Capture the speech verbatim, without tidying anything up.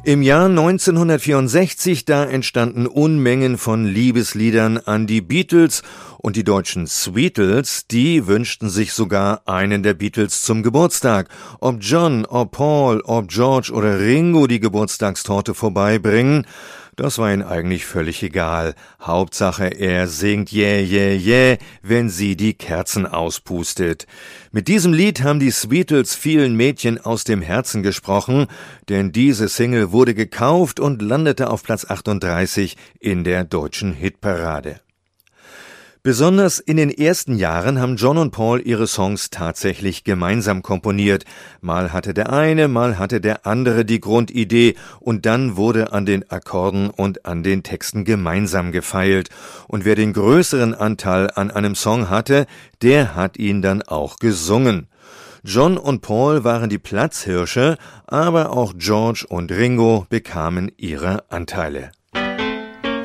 Im Jahr neunzehnhundertvierundsechzig, da entstanden Unmengen von Liebesliedern an die Beatles und die deutschen Sweetles, die wünschten sich sogar einen der Beatles zum Geburtstag. Ob John, ob Paul, ob George oder Ringo die Geburtstagstorte vorbeibringen, das war ihnen eigentlich völlig egal. Hauptsache, er singt yeah, yeah, yeah, wenn sie die Kerzen auspustet. Mit diesem Lied haben die Sweetles vielen Mädchen aus dem Herzen gesprochen, denn diese Single wurde gekauft und landete auf Platz achtunddreißig in der deutschen Hitparade. Besonders in den ersten Jahren haben John und Paul ihre Songs tatsächlich gemeinsam komponiert. Mal hatte der eine, mal hatte der andere die Grundidee und dann wurde an den Akkorden und an den Texten gemeinsam gefeilt. Und wer den größeren Anteil an einem Song hatte, der hat ihn dann auch gesungen. John und Paul waren die Platzhirsche, aber auch George und Ringo bekamen ihre Anteile.